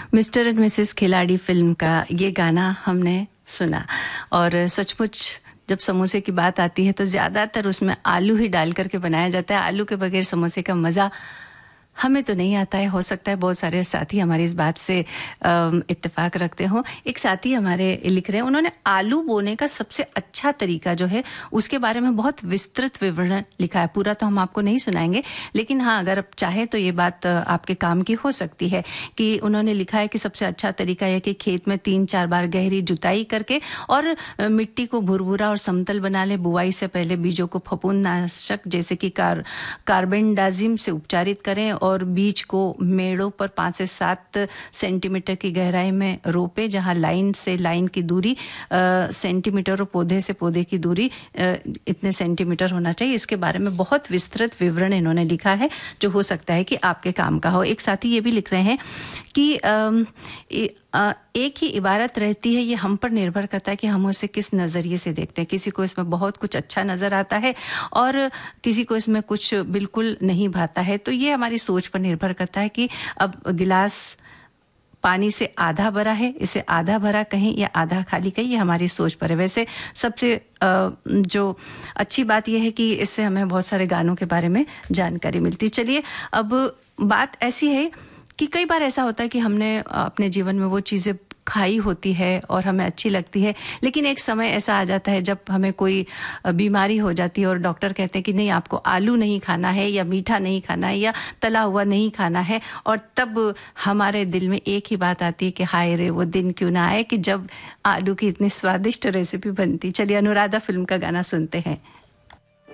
Mister and Mrs खिलाड़ी film का ये गाना हमने सुना और सचमुच जब समोसे की बात आती है तो ज़्यादातर उसमें आलू ही डाल करके बनाया जाता है। आलू के बगैर समोसे का मज़ा हमें तो नहीं आता है। हो सकता है बहुत सारे साथी हमारी इस बात से इत्तेफाक रखते हो। एक साथी हमारे लिख रहे हैं, उन्होंने आलू बोने का सबसे अच्छा तरीका जो है उसके बारे में बहुत विस्तृत विवरण लिखा है। पूरा तो हम आपको नहीं सुनाएंगे, लेकिन हाँ, अगर आप चाहें तो ये बात आपके काम की हो सकती है कि उन्होंने लिखा है कि सबसे अच्छा तरीका यह कि खेत में 3-4 बार गहरी जुताई करके और मिट्टी को भुरभुरा और समतल बना ले। बुआई से पहले बीजों को फफूंदनाशक जैसे कि कार्बेंडाजिम से उपचारित करें और बीज को मेड़ों पर 5 से 7 सेंटीमीटर की गहराई में रोपे, जहां लाइन से लाइन की दूरी सेंटीमीटर और पौधे से पौधे की दूरी इतने सेंटीमीटर होना चाहिए। इसके बारे में बहुत विस्तृत विवरण इन्होंने लिखा है जो हो सकता है कि आपके काम का हो। एक साथी ये भी लिख रहे हैं कि एक ही इबारत रहती है, ये हम पर निर्भर करता है कि हम उसे किस नज़रिए से देखते हैं। किसी को इसमें बहुत कुछ अच्छा नज़र आता है और किसी को इसमें कुछ बिल्कुल नहीं भाता है। तो ये हमारी सोच पर निर्भर करता है कि अब गिलास पानी से आधा भरा है, इसे आधा भरा कहें या आधा खाली कहें, ये हमारी सोच पर है। वैसे सबसे जो अच्छी बात यह है कि इससे हमें बहुत सारे गानों के बारे में जानकारी मिलती। चलिए, अब बात ऐसी है कि कई बार ऐसा होता है कि हमने अपने जीवन में वो चीज़ें खाई होती है और हमें अच्छी लगती है, लेकिन एक समय ऐसा आ जाता है जब हमें कोई बीमारी हो जाती है और डॉक्टर कहते हैं कि नहीं, आपको आलू नहीं खाना है या मीठा नहीं खाना है या तला हुआ नहीं खाना है। और तब हमारे दिल में एक ही बात आती है कि हाय रे, वो दिन क्यों ना आए कि जब आलू की इतनी स्वादिष्ट रेसिपी बनती। चलिए, अनुराधा फिल्म का गाना सुनते हैं।